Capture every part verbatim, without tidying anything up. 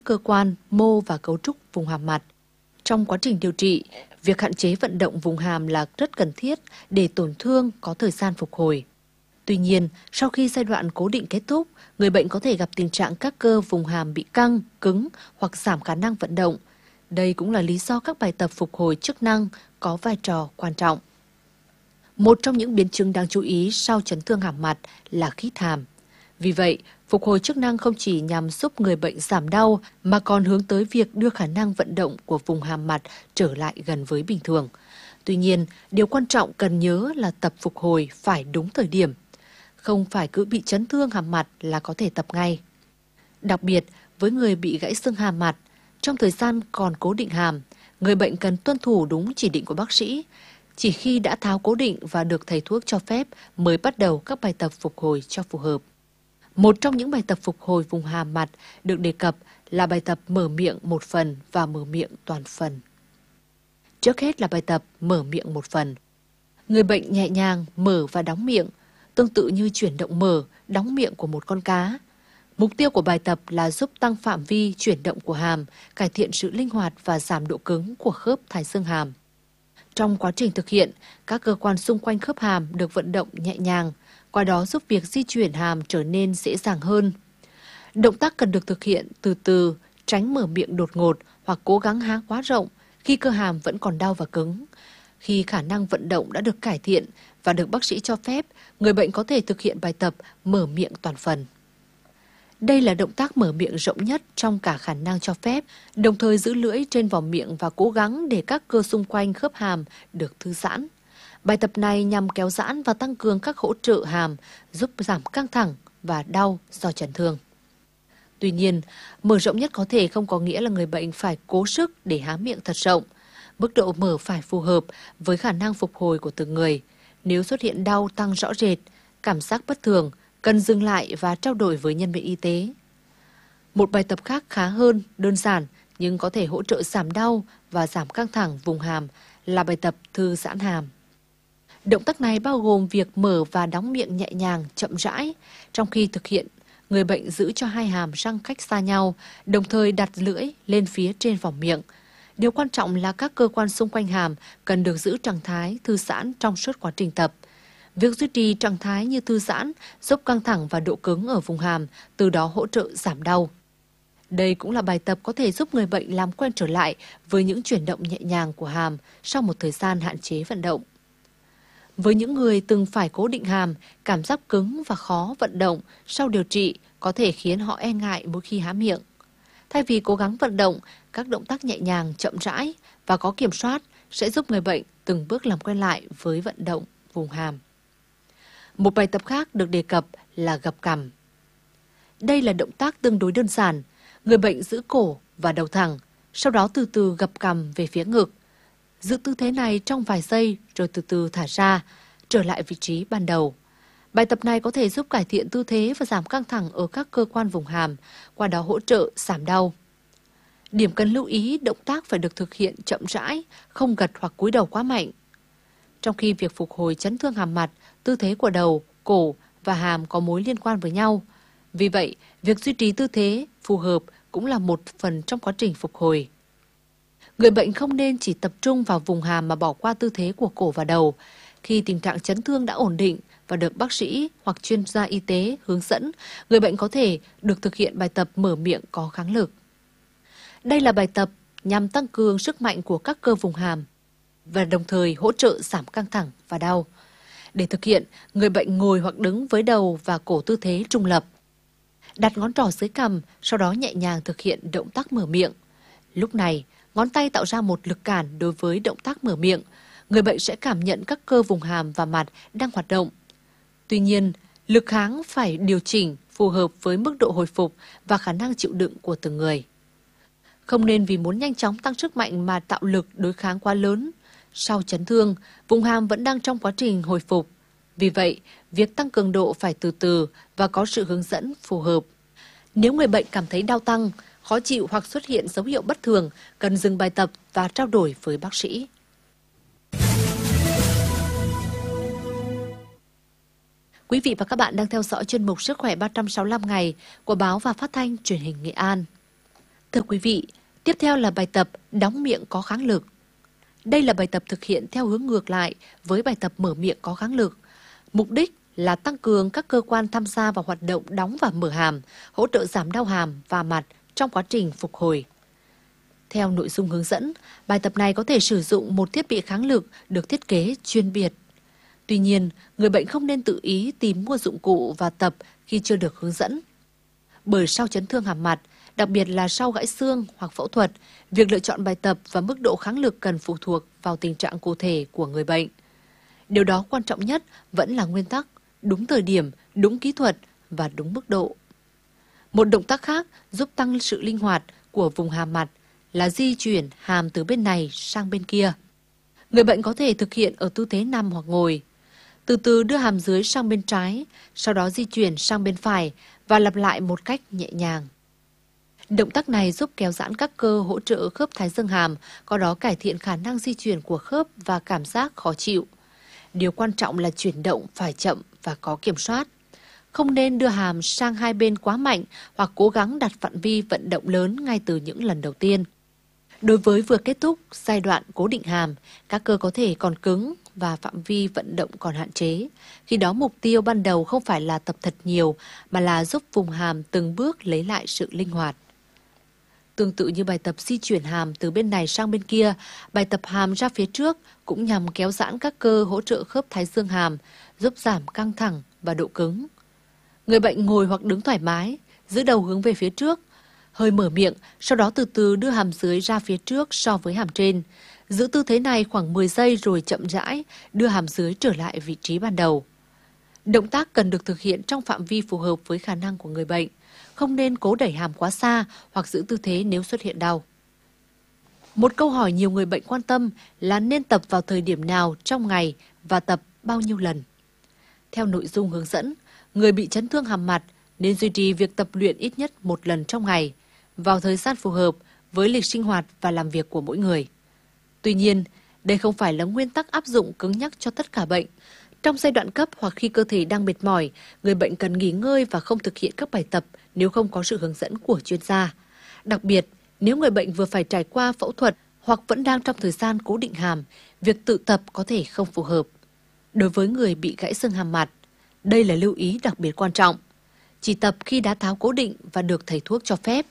cơ quan, mô và cấu trúc vùng hàm mặt. Trong quá trình điều trị, việc hạn chế vận động vùng hàm là rất cần thiết để tổn thương có thời gian phục hồi. Tuy nhiên, sau khi giai đoạn cố định kết thúc, người bệnh có thể gặp tình trạng các cơ vùng hàm bị căng, cứng hoặc giảm khả năng vận động. Đây cũng là lý do các bài tập phục hồi chức năng có vai trò quan trọng. Một trong những biến chứng đáng chú ý sau chấn thương hàm mặt là khít hàm. Vì vậy, phục hồi chức năng không chỉ nhằm giúp người bệnh giảm đau mà còn hướng tới việc đưa khả năng vận động của vùng hàm mặt trở lại gần với bình thường. Tuy nhiên, điều quan trọng cần nhớ là tập phục hồi phải đúng thời điểm. Không phải cứ bị chấn thương hàm mặt là có thể tập ngay. Đặc biệt, với người bị gãy xương hàm mặt, trong thời gian còn cố định hàm, người bệnh cần tuân thủ đúng chỉ định của bác sĩ. Chỉ khi đã tháo cố định và được thầy thuốc cho phép mới bắt đầu các bài tập phục hồi cho phù hợp. Một trong những bài tập phục hồi vùng hàm mặt được đề cập là bài tập mở miệng một phần và mở miệng toàn phần. Trước hết là bài tập mở miệng một phần. Người bệnh nhẹ nhàng mở và đóng miệng, tương tự như chuyển động mở, đóng miệng của một con cá. Mục tiêu của bài tập là giúp tăng phạm vi chuyển động của hàm, cải thiện sự linh hoạt và giảm độ cứng của khớp thái xương hàm. Trong quá trình thực hiện, các cơ quan xung quanh khớp hàm được vận động nhẹ nhàng, qua đó giúp việc di chuyển hàm trở nên dễ dàng hơn. Động tác cần được thực hiện từ từ, tránh mở miệng đột ngột hoặc cố gắng há quá rộng khi cơ hàm vẫn còn đau và cứng. Khi khả năng vận động đã được cải thiện và được bác sĩ cho phép, người bệnh có thể thực hiện bài tập mở miệng toàn phần. Đây là động tác mở miệng rộng nhất trong cả khả năng cho phép, đồng thời giữ lưỡi trên vỏ miệng và cố gắng để các cơ xung quanh khớp hàm được thư giãn. Bài tập này nhằm kéo giãn và tăng cường các hỗ trợ hàm, giúp giảm căng thẳng và đau do chấn thương. Tuy nhiên, mở rộng nhất có thể không có nghĩa là người bệnh phải cố sức để há miệng thật rộng. Mức độ mở phải phù hợp với khả năng phục hồi của từng người. Nếu xuất hiện đau tăng rõ rệt, cảm giác bất thường, cần dừng lại và trao đổi với nhân viên y tế. Một bài tập khác khá hơn, đơn giản nhưng có thể hỗ trợ giảm đau và giảm căng thẳng vùng hàm là bài tập thư giãn hàm. Động tác này bao gồm việc mở và đóng miệng nhẹ nhàng, chậm rãi. Trong khi thực hiện, người bệnh giữ cho hai hàm răng cách xa nhau, đồng thời đặt lưỡi lên phía trên vỏ miệng. Điều quan trọng là các cơ quan xung quanh hàm cần được giữ trạng thái thư giãn trong suốt quá trình tập. Việc duy trì trạng thái như thư giãn giúp căng thẳng và độ cứng ở vùng hàm, từ đó hỗ trợ giảm đau. Đây cũng là bài tập có thể giúp người bệnh làm quen trở lại với những chuyển động nhẹ nhàng của hàm sau một thời gian hạn chế vận động. Với những người từng phải cố định hàm, cảm giác cứng và khó vận động sau điều trị có thể khiến họ e ngại mỗi khi há miệng. Thay vì cố gắng vận động, các động tác nhẹ nhàng, chậm rãi và có kiểm soát sẽ giúp người bệnh từng bước làm quen lại với vận động vùng hàm. Một bài tập khác được đề cập là gập cằm. Đây là động tác tương đối đơn giản. Người bệnh giữ cổ và đầu thẳng, sau đó từ từ gập cằm về phía ngực. Giữ tư thế này trong vài giây rồi từ từ thả ra, trở lại vị trí ban đầu. Bài tập này có thể giúp cải thiện tư thế và giảm căng thẳng ở các cơ quan vùng hàm, qua đó hỗ trợ giảm đau. Điểm cần lưu ý, động tác phải được thực hiện chậm rãi, không gật hoặc cúi đầu quá mạnh. Trong khi việc phục hồi chấn thương hàm mặt, tư thế của đầu, cổ và hàm có mối liên quan với nhau. Vì vậy, việc duy trì tư thế phù hợp cũng là một phần trong quá trình phục hồi. Người bệnh không nên chỉ tập trung vào vùng hàm mà bỏ qua tư thế của cổ và đầu. Khi tình trạng chấn thương đã ổn định và được bác sĩ hoặc chuyên gia y tế hướng dẫn, người bệnh có thể được thực hiện bài tập mở miệng có kháng lực. Đây là bài tập nhằm tăng cường sức mạnh của các cơ vùng hàm và đồng thời hỗ trợ giảm căng thẳng và đau. Để thực hiện, người bệnh ngồi hoặc đứng với đầu và cổ tư thế trung lập. Đặt ngón trỏ dưới cằm, sau đó nhẹ nhàng thực hiện động tác mở miệng. Lúc này, ngón tay tạo ra một lực cản đối với động tác mở miệng. Người bệnh sẽ cảm nhận các cơ vùng hàm và mặt đang hoạt động. Tuy nhiên, lực kháng phải điều chỉnh phù hợp với mức độ hồi phục và khả năng chịu đựng của từng người. Không nên vì muốn nhanh chóng tăng sức mạnh mà tạo lực đối kháng quá lớn. Sau chấn thương, vùng hàm vẫn đang trong quá trình hồi phục. Vì vậy, việc tăng cường độ phải từ từ và có sự hướng dẫn phù hợp. Nếu người bệnh cảm thấy đau tăng, khó chịu hoặc xuất hiện dấu hiệu bất thường, cần dừng bài tập và trao đổi với bác sĩ. Quý vị và các bạn đang theo dõi chuyên mục Sức khỏe ba trăm sáu mươi lăm ngày của báo và phát thanh truyền hình Nghệ An. Thưa quý vị, tiếp theo là bài tập đóng miệng có kháng lực. Đây là bài tập thực hiện theo hướng ngược lại với bài tập mở miệng có kháng lực. Mục đích là tăng cường các cơ quan tham gia vào hoạt động đóng và mở hàm, hỗ trợ giảm đau hàm và mặt trong quá trình phục hồi. Theo nội dung hướng dẫn, bài tập này có thể sử dụng một thiết bị kháng lực được thiết kế chuyên biệt. Tuy nhiên, người bệnh không nên tự ý tìm mua dụng cụ và tập khi chưa được hướng dẫn. Bởi sau chấn thương hàm mặt, đặc biệt là sau gãy xương hoặc phẫu thuật, việc lựa chọn bài tập và mức độ kháng lực cần phụ thuộc vào tình trạng cụ thể của người bệnh. Điều đó quan trọng nhất vẫn là nguyên tắc, đúng thời điểm, đúng kỹ thuật và đúng mức độ. Một động tác khác giúp tăng sự linh hoạt của vùng hàm mặt là di chuyển hàm từ bên này sang bên kia. Người bệnh có thể thực hiện ở tư thế nằm hoặc ngồi. Từ từ đưa hàm dưới sang bên trái, sau đó di chuyển sang bên phải và lặp lại một cách nhẹ nhàng. Động tác này giúp kéo giãn các cơ hỗ trợ khớp thái dương hàm, có đó cải thiện khả năng di chuyển của khớp và cảm giác khó chịu. Điều quan trọng là chuyển động phải chậm và có kiểm soát. Không nên đưa hàm sang hai bên quá mạnh hoặc cố gắng đặt phạm vi vận động lớn ngay từ những lần đầu tiên. Đối với vừa kết thúc giai đoạn cố định hàm, các cơ có thể còn cứng và phạm vi vận động còn hạn chế. Khi đó mục tiêu ban đầu không phải là tập thật nhiều mà là giúp vùng hàm từng bước lấy lại sự linh hoạt. Tương tự như bài tập di chuyển hàm từ bên này sang bên kia, bài tập hàm ra phía trước cũng nhằm kéo giãn các cơ hỗ trợ khớp thái dương hàm, giúp giảm căng thẳng và độ cứng. Người bệnh ngồi hoặc đứng thoải mái, giữ đầu hướng về phía trước, hơi mở miệng, sau đó từ từ đưa hàm dưới ra phía trước so với hàm trên. Giữ tư thế này khoảng mười giây rồi chậm rãi đưa hàm dưới trở lại vị trí ban đầu. Động tác cần được thực hiện trong phạm vi phù hợp với khả năng của người bệnh. Không nên cố đẩy hàm quá xa hoặc giữ tư thế nếu xuất hiện đau. Một câu hỏi nhiều người bệnh quan tâm là nên tập vào thời điểm nào trong ngày và tập bao nhiêu lần. Theo nội dung hướng dẫn, người bị chấn thương hàm mặt nên duy trì việc tập luyện ít nhất một lần trong ngày, vào thời gian phù hợp với lịch sinh hoạt và làm việc của mỗi người. Tuy nhiên, đây không phải là nguyên tắc áp dụng cứng nhắc cho tất cả bệnh. Trong giai đoạn cấp hoặc khi cơ thể đang mệt mỏi, người bệnh cần nghỉ ngơi và không thực hiện các bài tập nếu không có sự hướng dẫn của chuyên gia. Đặc biệt, nếu người bệnh vừa phải trải qua phẫu thuật hoặc vẫn đang trong thời gian cố định hàm, việc tự tập có thể không phù hợp. Đối với người bị gãy xương hàm mặt, đây là lưu ý đặc biệt quan trọng. Chỉ tập khi đã tháo cố định và được thầy thuốc cho phép.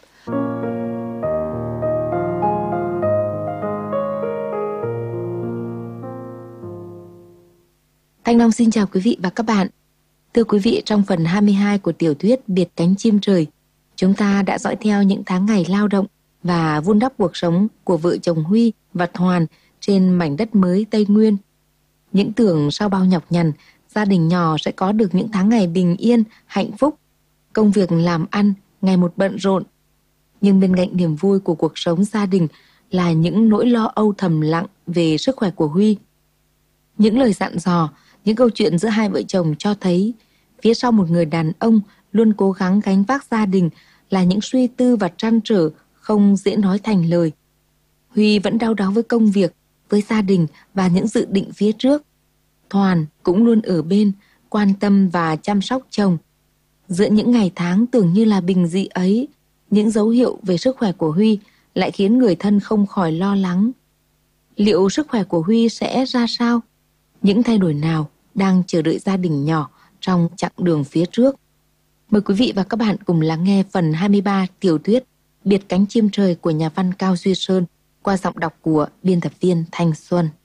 Thanh Long xin chào quý vị và các bạn. Thưa quý vị, trong phần hai mươi hai của tiểu thuyết Biệt cánh chim trời, chúng ta đã dõi theo những tháng ngày lao động và vun đắp cuộc sống của vợ chồng Huy và Thoàn trên mảnh đất mới Tây Nguyên. Những tưởng sau bao nhọc nhằn, gia đình nhỏ sẽ có được những tháng ngày bình yên, hạnh phúc, công việc làm ăn ngày một bận rộn. Nhưng bên cạnh niềm vui của cuộc sống gia đình là những nỗi lo âu thầm lặng về sức khỏe của Huy. Những lời dặn dò, những câu chuyện giữa hai vợ chồng cho thấy phía sau một người đàn ông luôn cố gắng gánh vác gia đình là những suy tư và trăn trở không dễ nói thành lời. Huy vẫn đau đáu với công việc, với gia đình và những dự định phía trước. Thoàn cũng luôn ở bên, quan tâm và chăm sóc chồng. Giữa những ngày tháng tưởng như là bình dị ấy, những dấu hiệu về sức khỏe của Huy lại khiến người thân không khỏi lo lắng. Liệu sức khỏe của Huy sẽ ra sao? Những thay đổi nào đang chờ đợi gia đình nhỏ trong chặng đường phía trước? Mời quý vị và các bạn cùng lắng nghe phần hai mươi ba tiểu thuyết Biệt cánh chim trời của nhà văn Cao Duy Sơn qua giọng đọc của biên tập viên Thanh Xuân.